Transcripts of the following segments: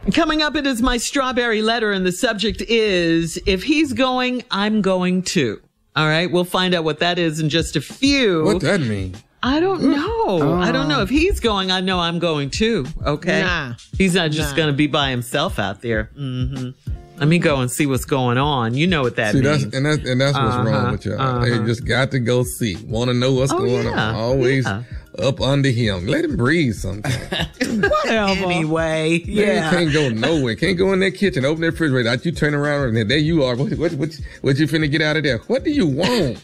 Coming up, it is my strawberry letter, and the subject is, if he's going, I'm going too. All right, we'll find out what that is in just a few. What that mean? I don't know. I don't know. If he's going, I know I'm going too. Okay? Nah. He's not just going to be by himself out there. Mm-hmm. Let me go and see what's going on. You know what that means. That's what's wrong with y'all. They just got to go see. Want to know what's going on. Always up under him. Let him breathe sometimes. Whatever. Anyway, Man, can't go nowhere. Can't go in that kitchen, open that refrigerator. Out you turn around and there you are. What you finna get out of there? What do you want?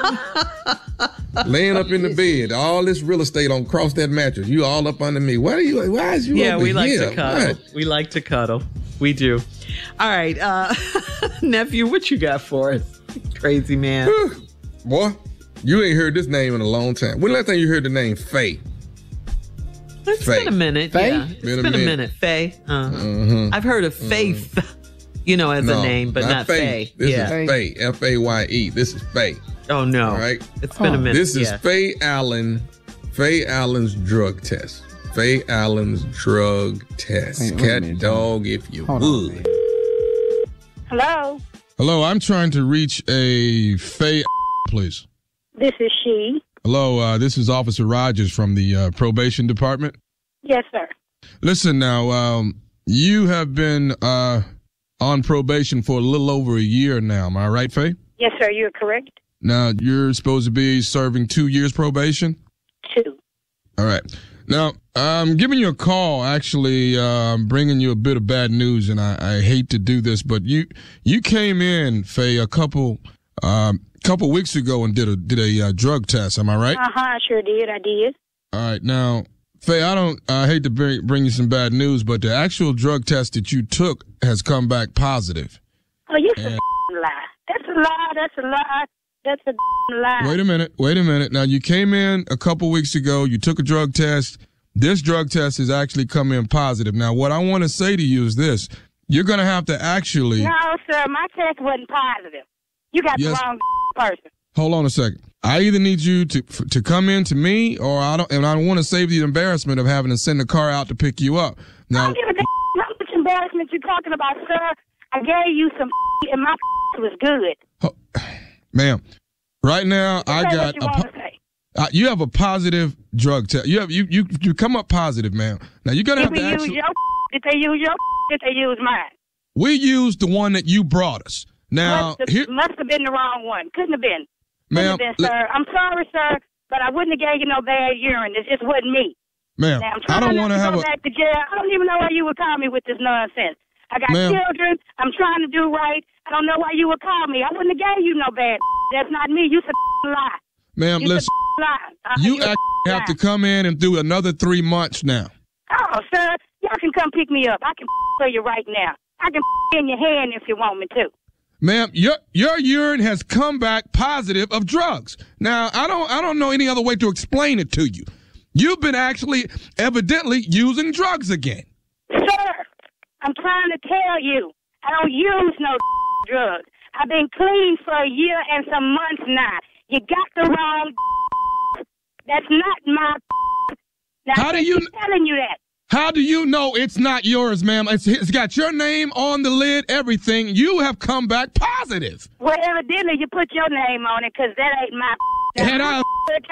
Laying up in the bed, all this real estate on cross that mattress. You all up under me. Why is you over we like here? to cuddle. What? We like to cuddle. We do. All right, nephew, what you got for us? Crazy man. Boy, you ain't heard this name in a long time. When the last time you heard the name Faye? It's been a minute. Faye? Yeah. It's been a minute. Faye. I've heard of Faith, as a name, but not Faye. This is Faye. F-A-Y-E. This is Faye. Oh, no. All right. It's been a minute. This is Faye Allen. Faye Allen's drug test. Faye Allen's drug test. Cat dog, if you would. Hello? Hello, I'm trying to reach a Faye, please. This is she. Hello, this is Officer Rogers from the probation department. Yes, sir. Listen now, you have been on probation for a little over a year now. Am I right, Faye? Yes, sir. You're correct. Now, you're supposed to be serving 2 years probation? 2. All right. Now, I'm giving you a call, actually, bringing you a bit of bad news, and I hate to do this, but you came in, Faye, a couple weeks ago and did a drug test. Am I right? I sure did. I did. All right. Now, Faye, I hate to bring you some bad news, but the actual drug test that you took has come back positive. Oh, you a lie. That's a lie. That's a lie. That's a lie. Wait a minute. Now, you came in a couple weeks ago. You took a drug test. This drug test has actually come in positive. Now, what I want to say to you is this. You're going to have to actually... No, sir. My test wasn't positive. You got the wrong person. Hold on a second. I either need you to come in to me, or I don't want to save the embarrassment of having to send a car out to pick you up. Now, I don't give a damn how much embarrassment you're talking about, sir. I gave you some and my was good. Ma'am, right now I got you have a positive drug test. You come up positive, ma'am. Now you're gonna have to actually. Did they use your? Did they use mine? We used the one that you brought us. Now must have been the wrong one. Couldn't have been. Ma'am, sir. I'm sorry, sir, but I wouldn't have gave you no bad urine. It just wasn't me. Ma'am, I don't want to have go back to jail. I don't even know why you would call me with this nonsense. I got children. I'm trying to do right. I don't know why you would call me. I wouldn't have gave you no bad. That's not me. You some lie. Ma'am, listen. You have to come in and do another 3 months now. Oh, sir, y'all can come pick me up. I can for you right now. I can in your hand if you want me to. Ma'am, your urine has come back positive of drugs. Now, I don't know any other way to explain it to you. You've been actually evidently using drugs again. Sir, I'm trying to tell you, I don't use no drugs. I've been clean for a year and some months now. You got the wrong. That's not my. Now, how do you? Telling you that. How do you know it's not yours, ma'am? It's got your name on the lid, everything. You have come back positive. Well, evidently you put your name on it, because that ain't my. My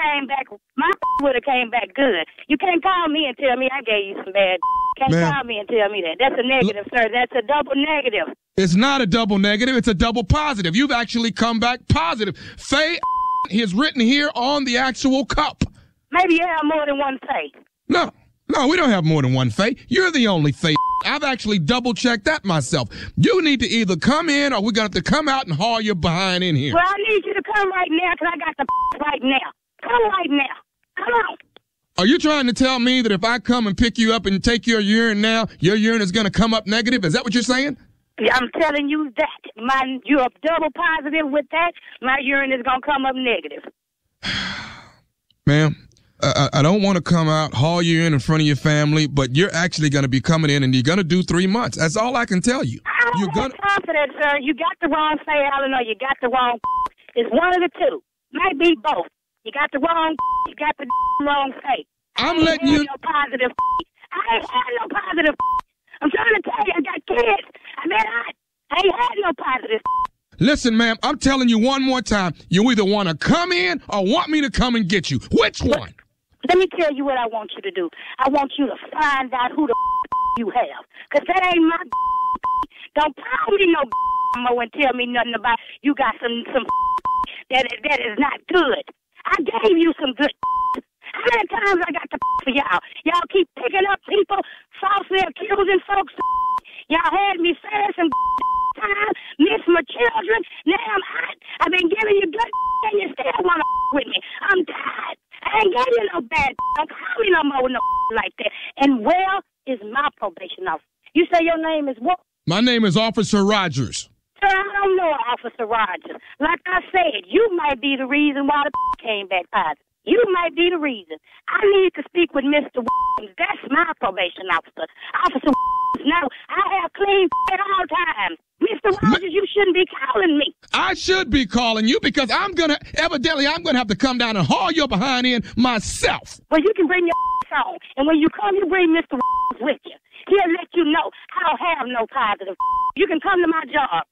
would have came back good. You can't call me and tell me I gave you some bad. Can't call me and tell me that. That's a negative, sir. That's a double negative. It's not a double negative. It's a double positive. You've actually come back positive. Faye is written here on the actual cup. Maybe you have more than one Faye. No, we don't have more than one Faye. You're the only Faye. I've actually double-checked that myself. You need to either come in or we're going to have to come out and haul your behind in here. Well, I need you to come right now because I got the right now. Come right now. Come on. Are you trying to tell me that if I come and pick you up and take your urine now, your urine is going to come up negative? Is that what you're saying? I'm telling you that. You're double positive with that. My urine is going to come up negative. Ma'am, I don't want to come out, haul you in front of your family, but you're actually going to be coming in and you're going to do 3 months. That's all I can tell you. I don't have confidence, sir. You got the wrong Faye Allen or you got the wrong. It's one of the two. Might be both. You got the wrong. You got the wrong Faye. I'm letting you. No positive. I ain't had no positive. I'm trying to tell you, I got kids. I mean, I ain't had no positive. Listen, ma'am, I'm telling you one more time. You either want to come in or want me to come and get you. Which one? Let me tell you what I want you to do. I want you to find out who the you have. Because that ain't my Don't call me no more and tell me nothing about you got some that is not good. I gave you some good. How many times I got to for y'all? Y'all keep picking up people, falsely accusing folks. Y'all had me saying some time, miss my children. Now I've been giving you good and you still want to with me. I'm tired. I ain't giving you no bad. Don't call me no more with no like that. And where is my probation officer? You say your name is what? My name is Officer Rogers. Sir, I don't know Officer Rogers. Like I said, you might be the reason why the came back positive. You might be the reason. I need to speak with Mr. That's my probation officer. Officer no, I have clean at all times. Mr. Rogers, you shouldn't be calling me. I should be calling you because I'm going to have to come down and haul your behind in myself. Well, you can bring your on. And when you come, you bring Mr. with you. He'll let you know I don't have no positive. You can come to my job.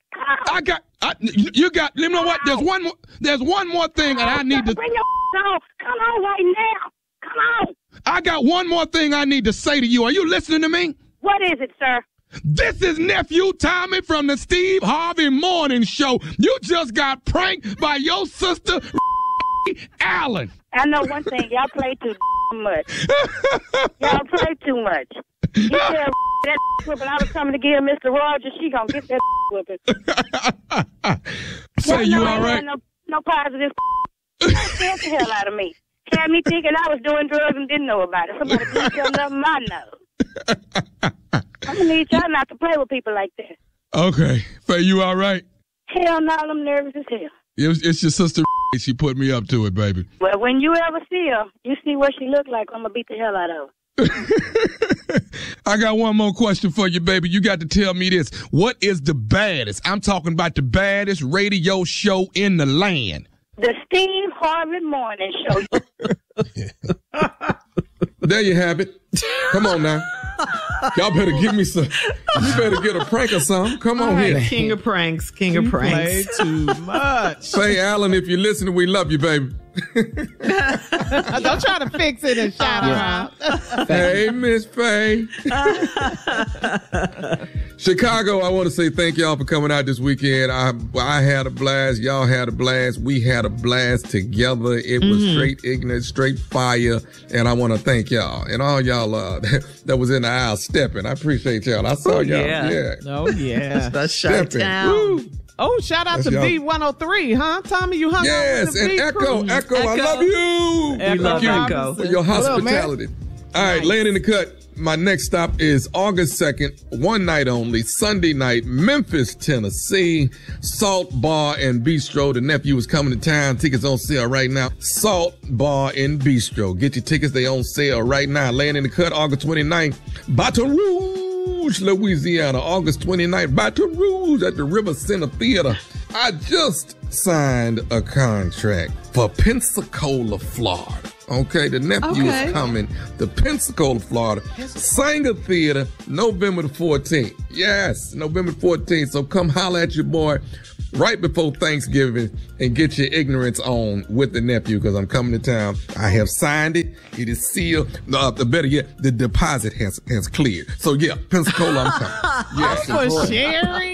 You know what? There's one more thing that I need to. Bring your on. Come on right now. Come on. I got one more thing I need to say to you. Are you listening to me? What is it, sir? This is Nephew Tommy from the Steve Harvey Morning Show. You just got pranked by your sister, Allen. I know one thing. Y'all play too much. Y'all play too much. You tell that whipping I was coming to give Mr. Rogers, she gonna get that whipping. Say you all right? No positive. Scared the hell out of me. Had me thinking I was doing drugs and didn't know about it. Somebody please tell nothing I know. I'm gonna need y'all not to play with people like that. Okay. Faye, you all right? Hell no, I'm nervous as hell. It's your sister. She put me up to it, baby. Well, when you ever see her, you see what she look like, I'm gonna beat the hell out of her. I got one more question for you, baby. You got to tell me this. What is the baddest? I'm talking about the baddest radio show in the land. The Steve Harvey Morning Show. There you have it. Come on now. Y'all better give me some. You better get a prank or something. Come on here. King of pranks. King of pranks. Play too much. Faye Allen, if you're listening, we love you, baby. Don't try to fix it and shout her out. Hey, Miss Faye. Chicago, I want to say thank y'all for coming out this weekend. I had a blast. Y'all had a blast. We had a blast together. It was straight ignorant, straight fire. And I want to thank y'all and all y'all that was in the aisle stepping. I appreciate y'all. I saw y'all. Yeah. Oh, yeah. That's shut down. Woo. Oh, shout out to B103, huh? Tommy, you hung out with the and B Echo, I love you. We love Echo. For your hospitality. All right, laying in the cut. My next stop is August 2nd, one night only, Sunday night, Memphis, Tennessee, Salt Bar and Bistro. The nephew is coming to town. Tickets on sale right now. Salt Bar and Bistro. Get your tickets. They on sale right now. Laying in the cut, August 29th, Baton Rouge, Louisiana. August 29th, Baton Rouge at the River Center Theater. I just signed a contract for Pensacola, Florida. Okay, the nephew is coming to Pensacola, Florida. Sanger Theater, November the 14th. Yes, November 14th. So come holler at your boy right before Thanksgiving and get your ignorance on with the nephew because I'm coming to town. I have signed it. It is sealed. Better yet, the deposit has cleared. So yeah, Pensacola, I'm coming. Yes, for sharing.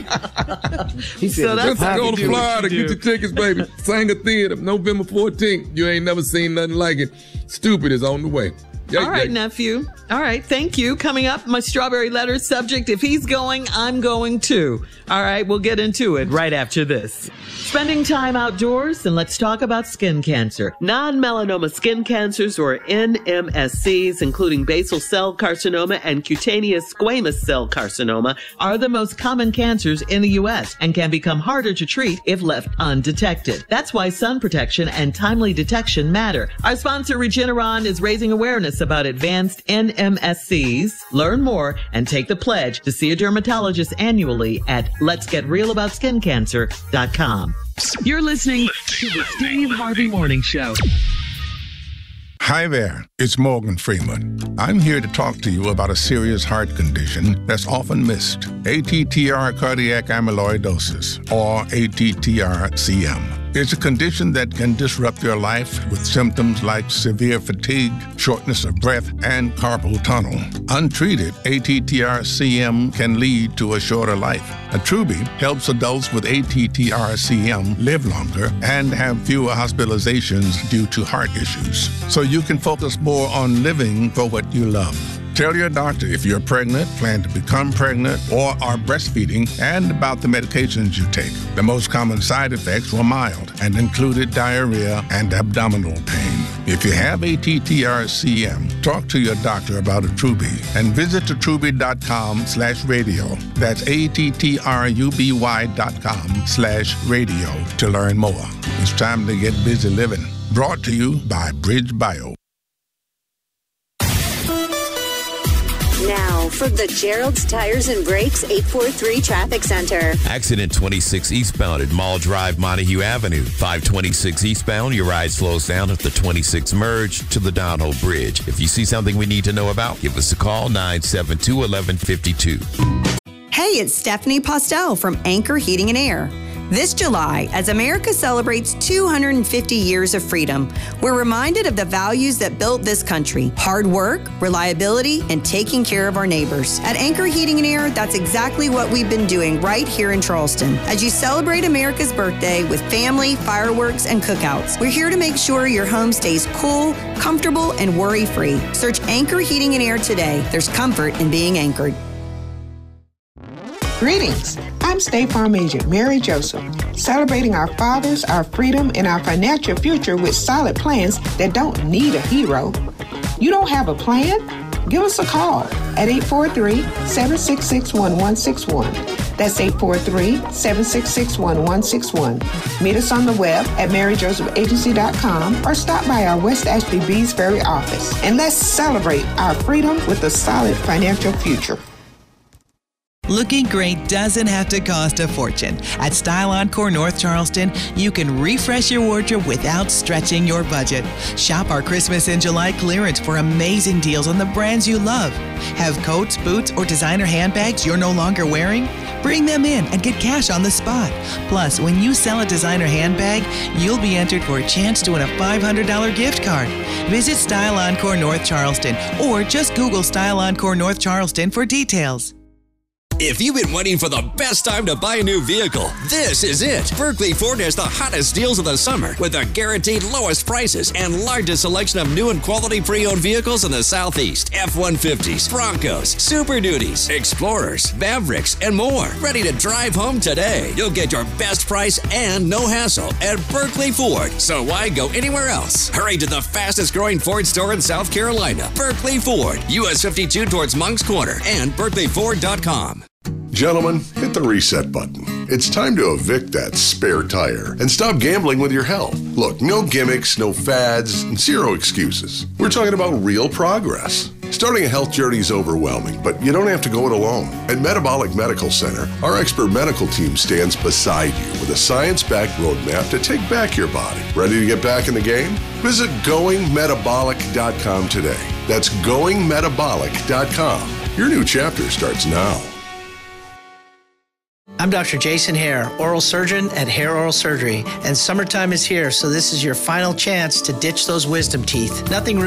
He said, Pensacola, Florida. Get your tickets, baby. Sanger Theater, November 14th. You ain't never seen nothing like it. Stupid is on the way. All right, nephew. All right, thank you. Coming up, my strawberry letter subject. If he's going, I'm going too. All right, we'll get into it right after this. Spending time outdoors, and let's talk about skin cancer. Non-melanoma skin cancers, or NMSCs, including basal cell carcinoma and cutaneous squamous cell carcinoma, are the most common cancers in the U.S. and can become harder to treat if left undetected. That's why sun protection and timely detection matter. Our sponsor, Regeneron, is raising awareness about advanced NMSCs. Learn more and take the pledge to see a dermatologist annually at letsgetrealaboutskincancer.com. You're listening to the Steve Harvey Morning Show. Hi there, it's Morgan Freeman. I'm here to talk to you about a serious heart condition that's often missed, ATTR cardiac amyloidosis, or ATTR-CM. It's a condition that can disrupt your life with symptoms like severe fatigue, shortness of breath, and carpal tunnel. Untreated, ATTR-CM can lead to a shorter life. Attruby helps adults with ATTR-CM live longer and have fewer hospitalizations due to heart issues, so you can focus more on living for what you love. Tell your doctor if you're pregnant, plan to become pregnant, or are breastfeeding, and about the medications you take. The most common side effects were mild and included diarrhea and abdominal pain. If you have ATTR-CM, talk to your doctor about Attruby and visit attruby.com/radio. That's ATTRUBY.com/radio to learn more. It's time to get busy living. Brought to you by Bridge Bio. Now, from the Gerald's Tires and Brakes 843 Traffic Center. Accident 26 eastbound at Mall Drive, Montague Avenue. 526 eastbound, your ride slows down at the 26 merge to the Downhill Bridge. If you see something we need to know about, give us a call, 972-1152. Hey, it's Stephanie Postel from Anchor Heating and Air. This July, as America celebrates 250 years of freedom, we're reminded of the values that built this country: hard work, reliability, and taking care of our neighbors. At Anchor Heating and Air, that's exactly what we've been doing right here in Charleston. As you celebrate America's birthday with family, fireworks, and cookouts, we're here to make sure your home stays cool, comfortable, and worry-free. Search Anchor Heating and Air today. There's comfort in being anchored. Greetings. I'm State Farm Agent Mary Joseph, celebrating our fathers, our freedom, and our financial future with solid plans that don't need a hero. You don't have a plan? Give us a call at 843-766-1161. That's 843-766-1161. Meet us on the web at maryjosephagency.com or stop by our West Ashley Bees Ferry office. And let's celebrate our freedom with a solid financial future. Looking great doesn't have to cost a fortune. At Style Encore North Charleston, you can refresh your wardrobe without stretching your budget. Shop our Christmas in July clearance for amazing deals on the brands you love. Have coats, boots, or designer handbags you're no longer wearing? Bring them in and get cash on the spot. Plus, when you sell a designer handbag, you'll be entered for a chance to win a $500 gift card. Visit Style Encore North Charleston or just Google Style Encore North Charleston for details. If you've been waiting for the best time to buy a new vehicle, this is it. Berkeley Ford has the hottest deals of the summer with the guaranteed lowest prices and largest selection of new and quality pre-owned vehicles in the Southeast. F-150s, Broncos, Super Duties, Explorers, Mavericks, and more. Ready to drive home today. You'll get your best price and no hassle at Berkeley Ford. So why go anywhere else? Hurry to the fastest growing Ford store in South Carolina. Berkeley Ford, US 52 towards Monk's Corner and berkeleyford.com. Gentlemen, hit the reset button. It's time to evict that spare tire and stop gambling with your health. Look, no gimmicks, no fads, and zero excuses. We're talking about real progress. Starting a health journey is overwhelming, but you don't have to go it alone. At Metabolic Medical Center, our expert medical team stands beside you with a science-backed roadmap to take back your body. Ready to get back in the game? Visit GoingMetabolic.com today. That's GoingMetabolic.com. Your new chapter starts now. I'm Dr. Jason Hare, oral surgeon at Hare Oral Surgery, and summertime is here, so this is your final chance to ditch those wisdom teeth. Nothing